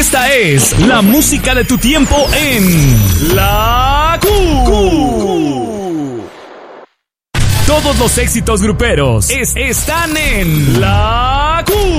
Esta es la música de tu tiempo en La Q. Todos los éxitos gruperos están en La Q.